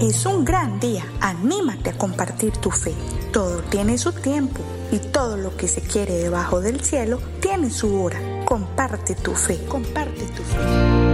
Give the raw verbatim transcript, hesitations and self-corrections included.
Es un gran día, anímate a compartir tu fe. Todo tiene su tiempo y todo lo que se quiere debajo del cielo tiene su hora. Comparte tu fe, comparte tu fe.